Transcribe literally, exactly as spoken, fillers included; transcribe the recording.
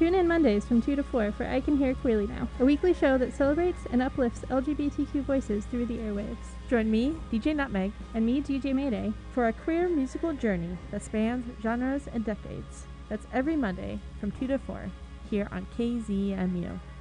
Tune in Mondays from two to four for I Can Hear Clearly Now, a weekly show that celebrates and uplifts L G B T Q voices through the airwaves. Join me, D J Nutmeg, and me, D J Mayday, for a queer musical journey that spans genres and decades. That's every Monday from two to four here on K Z M U.